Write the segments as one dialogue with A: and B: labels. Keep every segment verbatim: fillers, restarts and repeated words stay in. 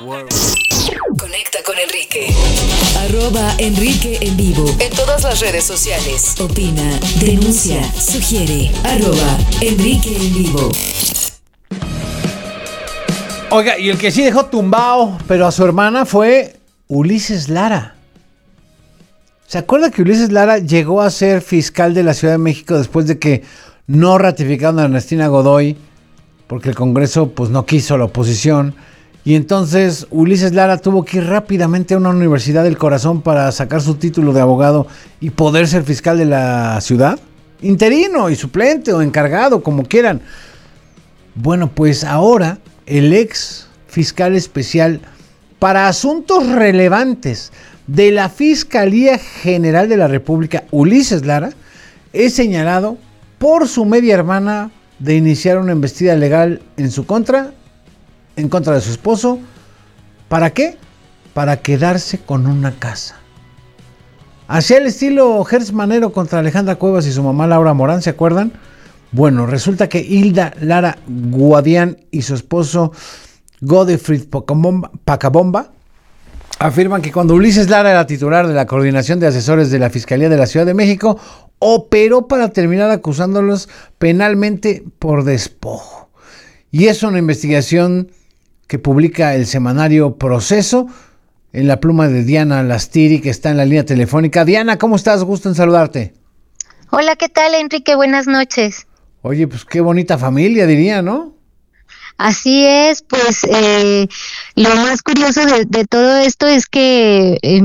A: Conecta con Enrique. Arroba Enrique en vivo. En todas las redes sociales. Opina, denuncia, sugiere. Arroba Enrique en vivo.
B: Oiga, y el que sí dejó tumbado, pero a su hermana, fue Ulises Lara. ¿Se acuerda que Ulises Lara llegó a ser fiscal de la Ciudad de México después de que no ratificaron a Ernestina Godoy? Porque el Congreso pues no quiso, la oposición. Y entonces Ulises Lara tuvo que ir rápidamente a una universidad del corazón para sacar su título de abogado y poder ser fiscal de la ciudad. Interino y suplente o encargado, como quieran. Bueno, pues ahora el ex fiscal especial para asuntos relevantes de la Fiscalía General de la República, Ulises Lara, es señalado por su media hermana de iniciar una investida legal en su contra, en contra de su esposo. ¿Para qué? Para quedarse con una casa. Hacia el estilo Gertz Manero contra Alejandra Cuevas y su mamá Laura Morán, ¿se acuerdan? Bueno, resulta que Hilda Lara Guadián y su esposo Godefrid Pacabomba afirman que cuando Ulises Lara era titular de la Coordinación de Asesores de la Fiscalía de la Ciudad de México, operó para terminar acusándolos penalmente por despojo. Y es una investigación que publica el semanario Proceso en la pluma de Diana Lastiri, que está en la línea telefónica. Diana, ¿cómo estás? Gusto en saludarte.
C: Hola, ¿qué tal, Enrique? Buenas noches.
B: Oye, pues qué bonita familia, diría, ¿no?
C: Así es, pues eh, lo más curioso de, de todo esto es que eh,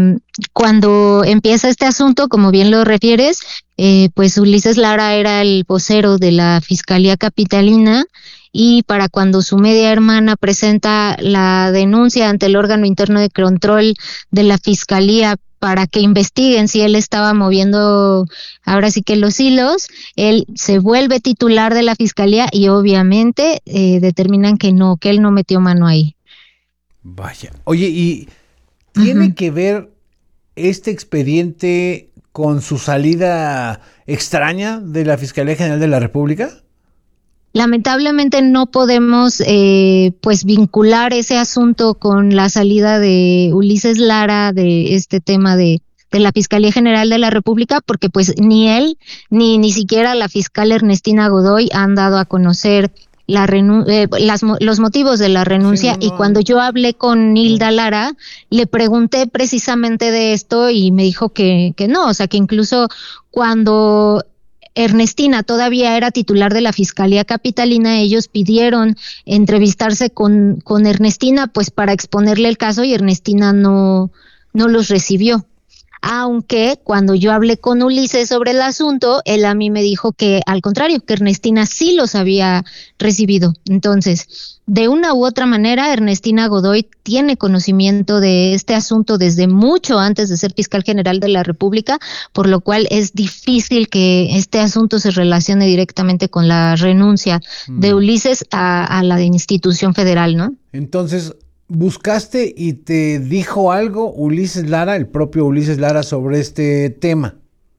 C: cuando empieza este asunto, como bien lo refieres, eh, pues Ulises Lara era el vocero de la Fiscalía Capitalina, y para cuando su media hermana presenta la denuncia ante el órgano interno de control de la Fiscalía para que investiguen si él estaba moviendo ahora sí que los hilos, él se vuelve titular de la Fiscalía y obviamente eh, determinan que no, que él no metió mano ahí.
B: Vaya. Oye, ¿y tiene uh-huh. que ver este expediente con su salida extraña de la Fiscalía General de la República?
C: Lamentablemente no podemos eh, pues vincular ese asunto con la salida de Ulises Lara de este tema de, de la Fiscalía General de la República, porque pues ni él ni ni siquiera la fiscal Ernestina Godoy han dado a conocer la renu- eh, las, los motivos de la renuncia. Sí, no, no. Y cuando yo hablé con Hilda Lara, le pregunté precisamente de esto y me dijo que, que no, o sea que incluso cuando Ernestina todavía era titular de la Fiscalía Capitalina, ellos pidieron entrevistarse con, con Ernestina pues para exponerle el caso y Ernestina no, no los recibió. Aunque cuando yo hablé con Ulises sobre el asunto, él a mí me dijo que al contrario, que Ernestina sí los había recibido. Entonces, de una u otra manera, Ernestina Godoy tiene conocimiento de este asunto desde mucho antes de ser fiscal general de la República, por lo cual es difícil que este asunto se relacione directamente con la renuncia mm. de Ulises a, a la institución federal, ¿no?
B: Entonces, ¿buscaste y te dijo algo Ulises Lara, el propio Ulises Lara, sobre este tema?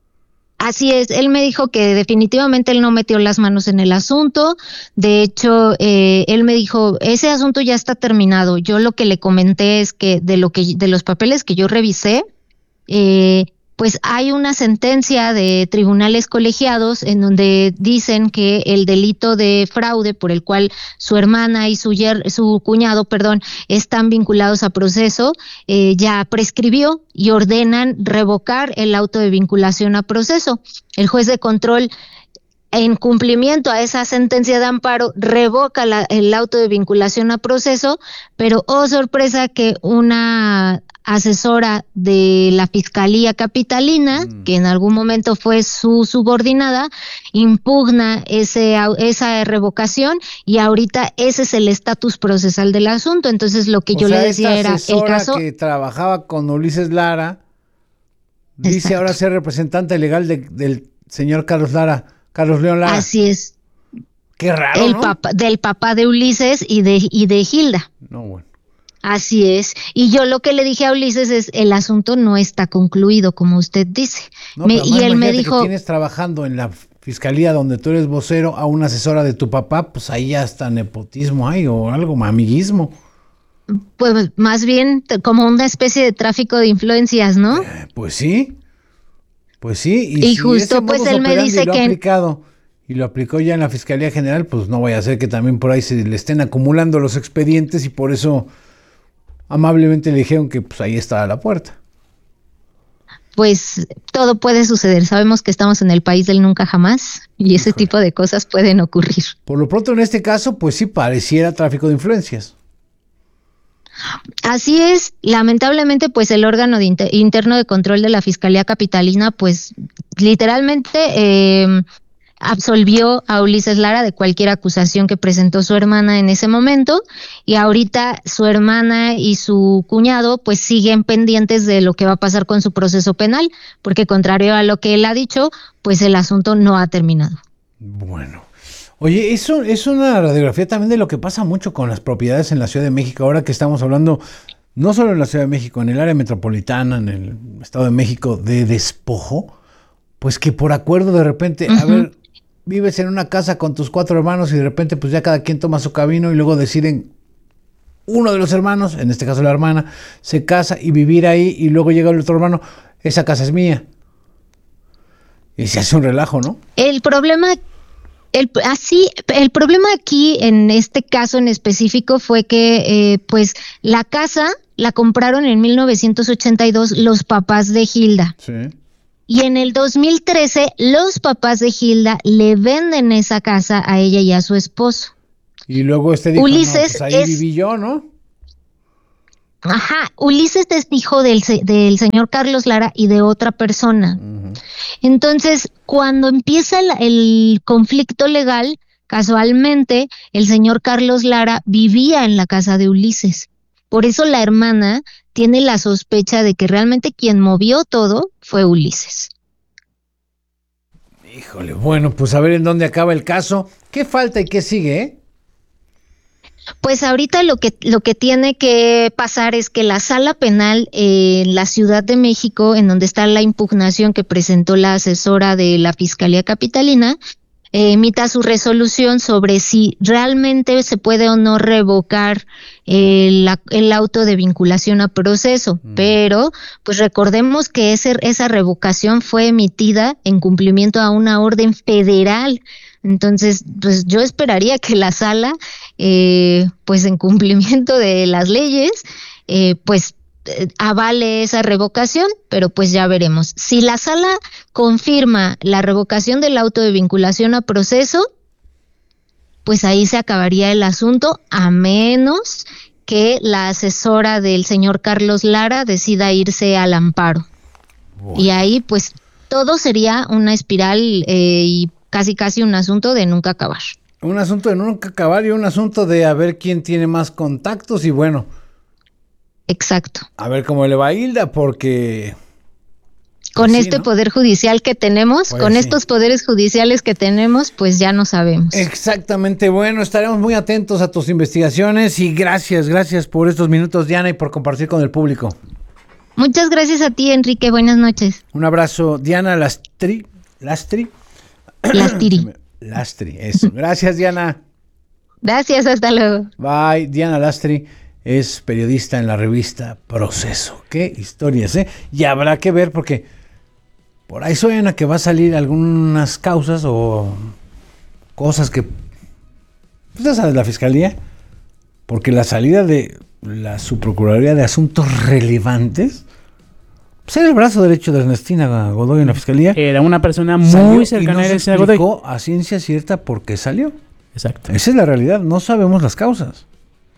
C: Así es, él me dijo que definitivamente él no metió las manos en el asunto. De hecho, eh, él me dijo, ese asunto ya está terminado. Yo lo que le comenté es que de lo que de los papeles que yo revisé, eh, pues hay una sentencia de tribunales colegiados en donde dicen que el delito de fraude por el cual su hermana y su yer- su cuñado, perdón, están vinculados a proceso, eh, ya prescribió y ordenan revocar el auto de vinculación a proceso. El juez de control, en cumplimiento a esa sentencia de amparo, revoca la, el auto de vinculación a proceso, pero oh sorpresa que una asesora de la Fiscalía Capitalina, mm. que en algún momento fue su subordinada, impugna ese esa revocación y ahorita ese es el estatus procesal del asunto. Entonces lo que
B: o
C: yo
B: sea,
C: le decía era el caso
B: que trabajaba con Ulises Lara dice Exacto. ahora ser representante legal de, del señor Carlos Lara, Carlos León Lara.
C: Así es.
B: Qué raro,
C: el
B: ¿no?
C: Papá, del papá de Ulises y de y de Hilda.
B: No, bueno.
C: Así es, y yo lo que le dije a Ulises es, el asunto no está concluido, como usted dice.
B: No,
C: me, y él me dijo,
B: que tienes trabajando en la fiscalía donde tú eres vocero a una asesora de tu papá, pues ahí ya hasta nepotismo hay o algo, amiguismo.
C: Pues más bien t- como una especie de tráfico de influencias, ¿no?
B: Eh, pues sí, pues sí. Y,
C: Y
B: si
C: justo
B: ese
C: pues
B: modus
C: él me
B: operandi
C: dice
B: lo ha
C: que
B: aplicado y lo aplicó ya en la Fiscalía General, pues no vaya a ser que también por ahí se le estén acumulando los expedientes y por eso amablemente le dijeron que pues ahí estaba la puerta.
C: pues todo puede suceder. Sabemos que estamos en el país del nunca jamás y ese
B: Híjole.
C: tipo de cosas pueden ocurrir.
B: Por lo pronto en este caso, pues sí pareciera tráfico de influencias.
C: Así es, lamentablemente pues el órgano de inter- interno de control de la Fiscalía Capitalina pues literalmente eh, absolvió a Ulises Lara de cualquier acusación que presentó su hermana en ese momento y ahorita su hermana y su cuñado pues siguen pendientes de lo que va a pasar con su proceso penal, porque contrario a lo que él ha dicho, pues el asunto no ha terminado.
B: Bueno. Oye, eso es una radiografía también de lo que pasa mucho con las propiedades en la Ciudad de México, ahora que estamos hablando no solo en la Ciudad de México, en el área metropolitana, en el Estado de México, de despojo, pues que por acuerdo de repente, a
C: Ujú.
B: ver, vives en una casa con tus cuatro hermanos y de repente pues ya cada quien toma su camino y luego deciden uno de los hermanos, en este caso la hermana, se casa y vivir ahí y luego llega el otro hermano, esa casa es mía. Y se hace un relajo, ¿no?
C: El problema El, así, el problema aquí en este caso en específico fue que eh, pues la casa la compraron en mil novecientos ochenta y dos los papás de Gilda
B: Sí.
C: y en el dos mil trece los papás de Gilda le venden esa casa a ella y a su esposo.
B: Y luego este dijo,
C: Ulises
B: no, pues ahí
C: es,
B: viví yo, ¿no?
C: ajá, Ulises es hijo del, se- del señor Carlos Lara y de otra persona.
B: Uh-huh.
C: Entonces, cuando empieza el, el conflicto legal, casualmente, el señor Carlos Lara vivía en la casa de Ulises. Por eso la hermana tiene la sospecha de que realmente quien movió todo fue Ulises.
B: Híjole, bueno, pues a ver en dónde acaba el caso. ¿Qué falta y qué sigue, eh?
C: Pues ahorita lo que, lo que tiene que pasar es que la sala penal en la Ciudad de México, en donde está la impugnación que presentó la asesora de la Fiscalía Capitalina, eh, emita su resolución sobre si realmente se puede o no revocar el, el auto de vinculación a proceso. Mm. Pero, pues recordemos que ese, esa revocación fue emitida en cumplimiento a una orden federal. Entonces, pues yo esperaría que la sala, eh, pues en cumplimiento de las leyes, eh, pues eh, avale esa revocación, pero pues ya veremos. Si la sala confirma la revocación del auto de vinculación a proceso, pues ahí se acabaría el asunto, a menos que la asesora del señor Carlos Lara decida irse al amparo. Bueno. Y ahí pues todo sería una espiral eh, y casi casi un asunto de nunca acabar.
B: Un asunto de nunca acabar y un asunto de a ver quién tiene más contactos y bueno.
C: Exacto.
B: A ver cómo le va a Hilda, porque...
C: Con
B: pues
C: este
B: sí, ¿no?
C: poder judicial que tenemos, pues con sí. estos poderes judiciales que tenemos, pues ya no sabemos.
B: Exactamente, bueno, estaremos muy atentos a tus investigaciones y gracias, gracias por estos minutos, Diana, y por compartir con el público.
C: Muchas gracias a ti, Enrique, buenas noches.
B: Un abrazo, Diana Lastri, Lastri.
C: Lastiri.
B: Lastri, eso. Gracias, Diana.
C: Gracias, hasta luego.
B: Bye. Diana Lastri es periodista en la revista Proceso. Qué historias, ¿eh? Y habrá que ver porque por ahí suena que va a salir algunas causas o cosas que, pues ya sabes, la fiscalía, porque la salida de la subprocuraduría de asuntos relevantes, pues era el brazo derecho de Ernestina Godoy en la fiscalía.
D: Era una persona muy cercana
B: a
D: Ernestina Godoy.
B: No se explicó a ciencia cierta por qué salió.
D: Exacto.
B: Esa es la realidad, no sabemos las causas.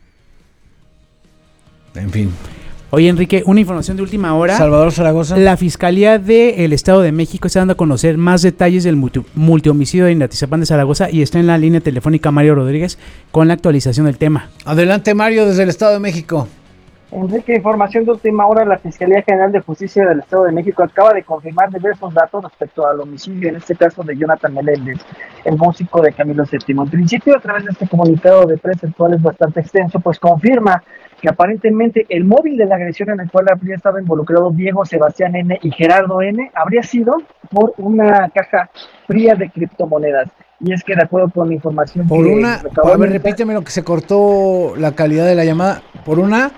B: En fin.
D: Oye, Enrique, una información de última hora.
B: Salvador Zaragoza.
D: La Fiscalía del Estado de México está dando a conocer más detalles del multi, multihomicidio de Atizapán de Zaragoza y está en la línea telefónica Mario Rodríguez con la actualización del tema.
B: Adelante, Mario, desde el Estado de México.
E: Enrique, información de última hora, la Fiscalía General de Justicia del Estado de México acaba de confirmar diversos datos respecto al homicidio, en este caso de Jonathan Meléndez, el músico de Camilo séptimo. En principio, a través de este comunicado de prensa, el cual es bastante extenso, pues confirma que aparentemente el móvil de la agresión en el cual habría estado involucrado Diego Sebastián N. y Gerardo N. habría sido por una caja fría de criptomonedas. y es que de acuerdo con la información
B: por
E: que
B: una, a ver, repíteme lo que se cortó la calidad de la llamada, por una...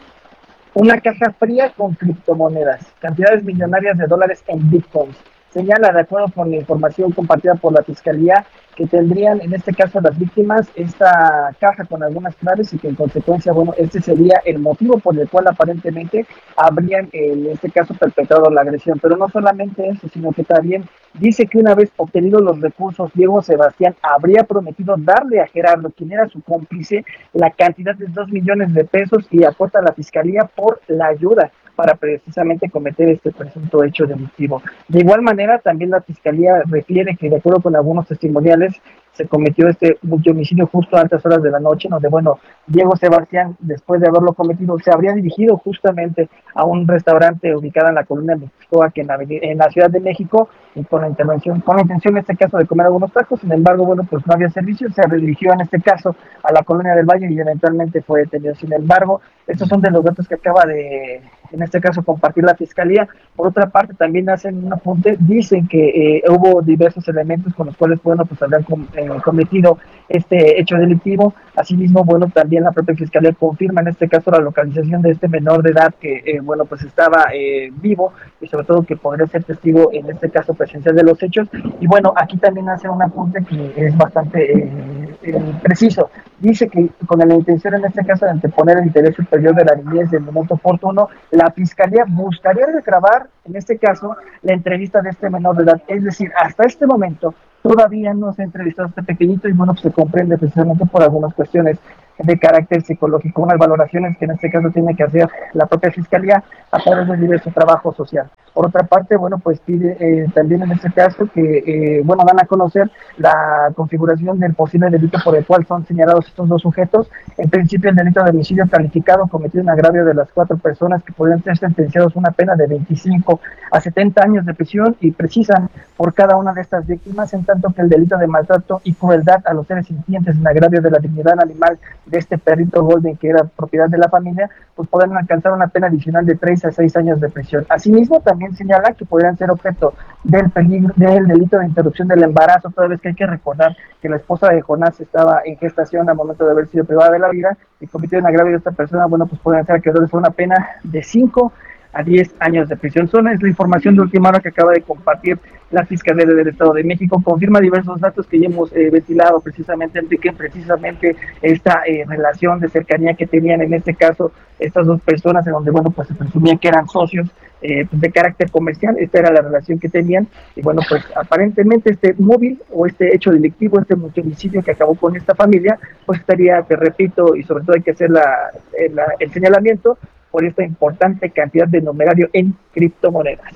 E: Una caja fría con criptomonedas, cantidades millonarias de dólares en bitcoins. Señala, de acuerdo con la información compartida por la Fiscalía, que tendrían en este caso las víctimas esta caja con algunas claves y que en consecuencia, bueno, este sería el motivo por el cual aparentemente habrían en este caso perpetrado la agresión. Pero no solamente eso, sino que también dice que una vez obtenidos los recursos, Diego Sebastián habría prometido darle a Gerardo, quien era su cómplice, la cantidad de dos millones de pesos y aporta a la Fiscalía por la ayuda para precisamente cometer este presunto hecho delictivo. De igual manera, también la Fiscalía refiere que de acuerdo con algunos testimoniales, se cometió este multihomicidio justo a altas horas de la noche, donde, bueno, Diego Sebastián, después de haberlo cometido, se habría dirigido justamente a un restaurante ubicado en la colonia Mixcoac, en la, en la Ciudad de México, y con la intervención, con la intención en este caso de comer algunos tacos. Sin embargo, bueno, pues no había servicio, se redirigió en este caso a la colonia del Valle y eventualmente fue detenido. Sin embargo, estos son de los datos que acaba de, en este caso, compartir la Fiscalía. Por otra parte, también hacen un apunte, dicen que eh, hubo diversos elementos con los cuales, bueno, pues habrían com eh, cometido este hecho delictivo. Asimismo, bueno, también la propia Fiscalía confirma en este caso la localización de este menor de edad que, eh, bueno, pues estaba eh, vivo y sobre todo que podría ser testigo, en este caso, presencial de los hechos. Y bueno, aquí también hace un apunte que es bastante eh, eh, preciso. Dice que con la intención, en este caso, de anteponer el interés superior de la niñez del momento oportuno, la Fiscalía buscaría regrabar, en este caso, la entrevista de este menor de edad. Es decir, hasta este momento todavía no se ha entrevistado a este pequeñito y, bueno, pues se comprende precisamente por algunas cuestiones de carácter psicológico, unas valoraciones que en este caso tiene que hacer la propia Fiscalía a través de diverso trabajo social. Por otra parte, bueno, pues pide eh, también en este caso que, eh, bueno, dan a conocer la configuración del posible delito por el cual son señalados estos dos sujetos. En principio, el delito de homicidio calificado cometido en agravio de las cuatro personas que podrían ser sentenciados a una pena de veinticinco a setenta años de prisión y precisan por cada una de estas víctimas, en tanto que el delito de maltrato y crueldad a los seres sintientes en agravio de la dignidad animal de este perrito golden que era propiedad de la familia, pues podrán alcanzar una pena adicional de tres a seis años de prisión. Asimismo, también señala que podrían ser objeto del peligro, del delito de interrupción del embarazo, toda vez que hay que recordar que la esposa de Jonás estaba en gestación al momento de haber sido privada de la vida y cometió un agravio de esta persona. Bueno, pues podrían ser acreedores a una pena de cinco a diez años de prisión. Son es la información de última hora que acaba de compartir la Fiscalía del Estado de México. Confirma diversos datos que ya hemos eh, ventilado precisamente, Enrique, precisamente esta eh, relación de cercanía que tenían en este caso estas dos personas, en donde, bueno, pues se presumía que eran socios eh, de carácter comercial. Esta era la relación que tenían y, bueno, pues aparentemente este móvil o este hecho delictivo, este multihomicidio que acabó con esta familia, pues estaría, te repito, y sobre todo hay que hacer la, la, el señalamiento por esta importante cantidad de numerario en criptomonedas.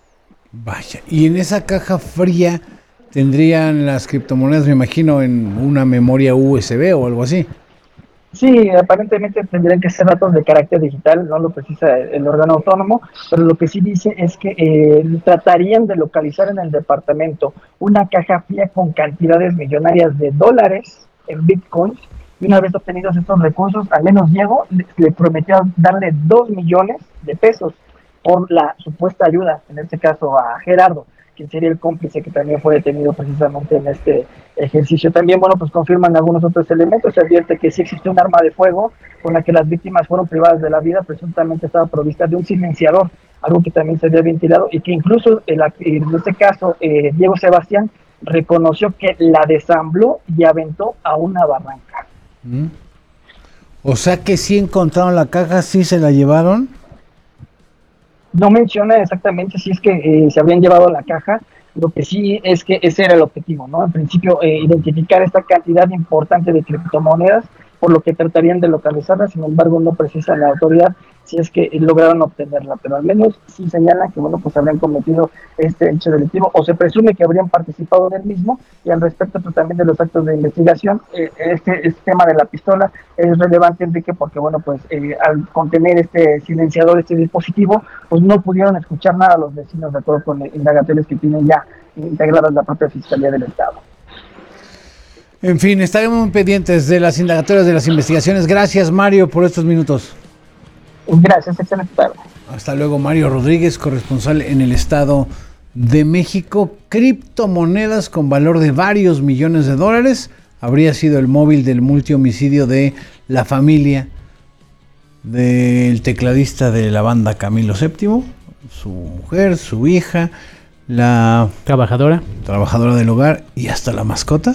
B: Vaya, y en esa caja fría tendrían las criptomonedas, me imagino, en una memoria U S B o algo así.
E: Sí, aparentemente tendrían que ser datos de carácter digital, no lo precisa el órgano autónomo, pero lo que sí dice es que eh, tratarían de localizar en el departamento una caja fría con cantidades millonarias de dólares en bitcoins. Y una vez obtenidos estos recursos, al menos Diego le, le prometió darle dos millones de pesos por la supuesta ayuda, en este caso a Gerardo, quien sería el cómplice que también fue detenido precisamente en este ejercicio. También, bueno, pues confirman algunos otros elementos. Se advierte que sí existe un arma de fuego con la que las víctimas fueron privadas de la vida, presuntamente estaba provista de un silenciador, algo que también se había ventilado y que incluso en, la, en este caso eh, Diego Sebastián reconoció que la desambló y aventó a una barranca.
B: Mm. O sea que sí encontraron la caja, sí se la llevaron.
E: No menciona exactamente si es que eh, se habrían llevado la caja. Lo que sí es que ese era el objetivo, ¿no? En principio, eh, identificar esta cantidad importante de criptomonedas, por lo que tratarían de localizarla. Sin embargo, no precisa la autoridad si es que lograron obtenerla, pero al menos sí señalan que, bueno, pues habrían cometido este hecho delictivo o se presume que habrían participado en el mismo. Y al respecto, pues, también de los actos de investigación, eh, este, este tema de la pistola es relevante, Enrique, porque, bueno, pues eh, al contener este silenciador, este dispositivo, pues no pudieron escuchar nada a los vecinos, de acuerdo con indagatorios que tienen ya integradas la propia Fiscalía del Estado.
B: En fin, estaremos muy pendientes de las indagatorias, de las investigaciones. Gracias, Mario, por estos minutos.
E: Gracias, excelente tarde.
B: Hasta luego, Mario Rodríguez, corresponsal en el Estado de México, criptomonedas con valor de varios millones de dólares. Habría sido el móvil del multihomicidio de la familia del tecladista de la banda Camilo séptimo, su mujer, su hija, la
D: trabajadora,
B: trabajadora del hogar y hasta la mascota.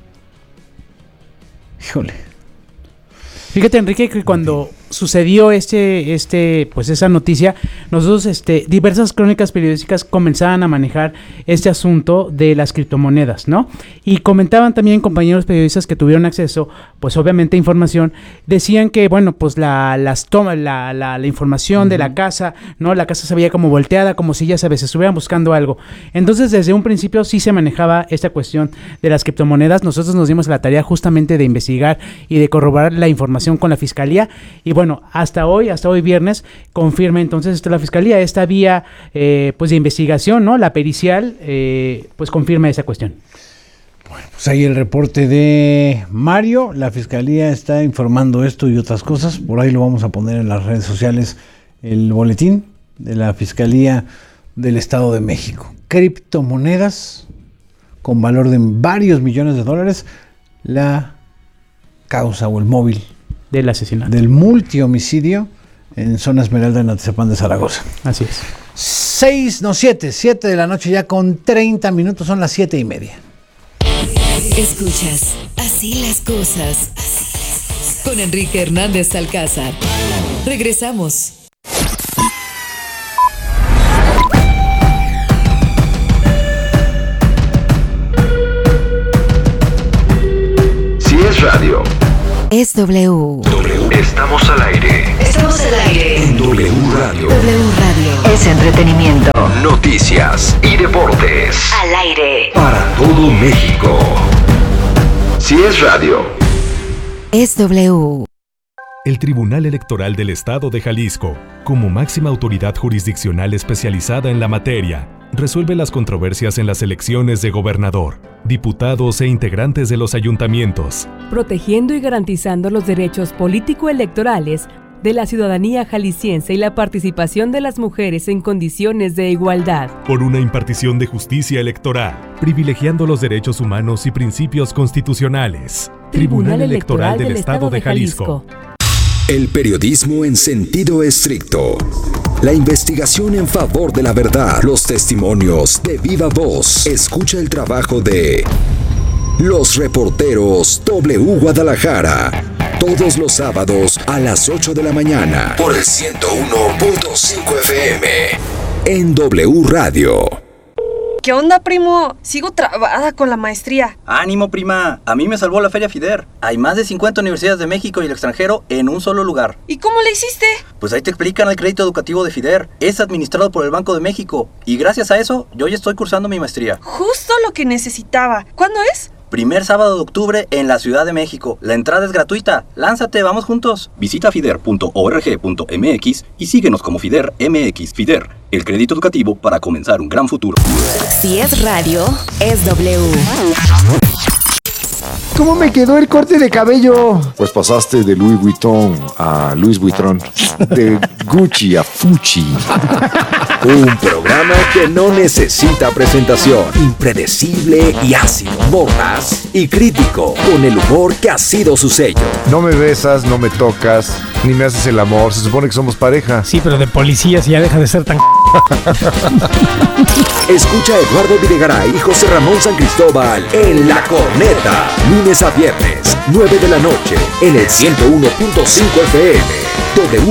B: Híjole.
D: Fíjate, Enrique, que cuando sucedió este, este, pues esa noticia, nosotros, este, diversas crónicas periodísticas comenzaban a manejar este asunto de las criptomonedas, ¿no? Y comentaban también compañeros periodistas que tuvieron acceso, pues obviamente a información, decían que, bueno, pues la, las toma, la, la, la información uh-huh. de la casa, ¿no? La casa se veía como volteada, como si ya sabes, estuvieran buscando algo. Entonces, desde un principio sí se manejaba esta cuestión de las criptomonedas. Nosotros nos dimos la tarea justamente de investigar y de corroborar la información con la fiscalía. Y bueno, hasta hoy, hasta hoy viernes, confirma entonces esto la fiscalía, esta vía eh, pues de investigación, ¿no? La pericial, eh, pues confirma esa cuestión.
B: Bueno, pues ahí el reporte de Mario, la fiscalía está informando esto y otras cosas, por ahí lo vamos a poner en las redes sociales, el boletín de la Fiscalía del Estado de México. Criptomonedas con valor de varios millones de dólares, la causa o el móvil
D: del asesinato,
B: del multihomicidio en zona Esmeralda en Atizapán de Zaragoza.
D: Así es.
B: Seis, no siete, siete de la noche ya con treinta minutos, son las siete y media.
A: Escuchas Así las cosas con Enrique Hernández Alcázar. Regresamos.
F: Si es radio,
A: es W.
F: W. Estamos al aire.
A: Estamos al aire.
F: En W Radio.
A: W Radio. Es entretenimiento.
F: Noticias y deportes.
A: Al aire.
F: Para todo México. Si es radio,
A: es W.
G: El Tribunal Electoral del Estado de Jalisco, como máxima autoridad jurisdiccional especializada en la materia, resuelve las controversias en las elecciones de gobernador, diputados e integrantes de los ayuntamientos,
H: protegiendo y garantizando los derechos político-electorales de la ciudadanía jalisciense y la participación de las mujeres en condiciones de igualdad.
G: Por una impartición de justicia electoral, privilegiando los derechos humanos y principios constitucionales.
H: Tribunal, Tribunal Electoral, Electoral del, del Estado de Jalisco.
F: El periodismo en sentido estricto. La investigación en favor de la verdad. Los testimonios de viva voz. Escucha el trabajo de los reporteros W Guadalajara. Todos los sábados a las ocho de la mañana. Por el ciento uno punto cinco F M. En W Radio.
I: ¿Qué onda, primo? Sigo trabada con la maestría.
J: ¡Ánimo, prima! A mí me salvó la Feria FIDER. Hay más de cincuenta universidades de México y el extranjero en un solo lugar.
I: ¿Y cómo le hiciste?
J: Pues ahí te explican el crédito educativo de FIDER. Es administrado por el Banco de México. Y gracias a eso, yo ya estoy cursando mi maestría.
I: Justo lo que necesitaba. ¿Cuándo es?
J: Primer sábado de octubre en la Ciudad de México. La entrada es gratuita. Lánzate, vamos juntos. Visita fider punto org punto m x y síguenos como FIDER M X. FIDER, el crédito educativo para comenzar un gran futuro.
A: Si es radio, es W.
K: ¿Cómo me quedó el corte de cabello?
L: Pues pasaste de Louis Vuitton a Louis Vuitton. De Gucci a Fucci.
F: Un programa que no necesita presentación. Impredecible y ácido. Mordaz y crítico. Con el humor que ha sido su sello.
L: No me besas, no me tocas, ni me haces el amor. Se supone que somos pareja.
K: Sí, pero de policías ya deja de ser tan...
F: Escucha a Eduardo Videgaray y José Ramón San Cristóbal en La Corneta. Lunes a viernes, nueve de la noche, en el ciento uno punto cinco F M. W